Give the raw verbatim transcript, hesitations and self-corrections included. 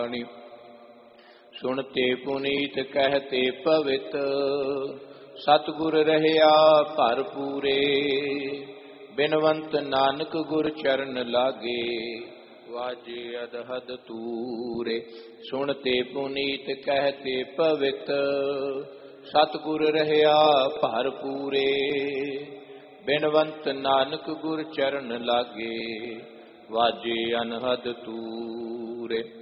ਸੁਣਤੇ ਪੁਨੀਤ ਕਹਿਤੇ ਪਵਿੱਤ, ਸਤਿਗੁਰ ਰਹਿਆ ਭਰਪੂਰੇ। ਬਿਨਵੰਤ ਨਾਨਕ ਗੁਰ ਚਰਨ ਲਾਗੇ, ਵਾਜੇ ਅਦਹਦ ਤੂਰੇ। ਸੁਣਤੇ ਪੁਨੀਤ ਕਹਿਤੇ ਪਵਿੱਤ, ਸਤਿਗੁਰ ਰਹਿਆ ਭਰਪੂਰੇ। ਬਿਨਵੰਤ ਨਾਨਕ ਗੁਰ ਚਰਨ ਲਾਗੇ, ਵਾਜੇ ਅਨਹਦ ਤੂਰੇ।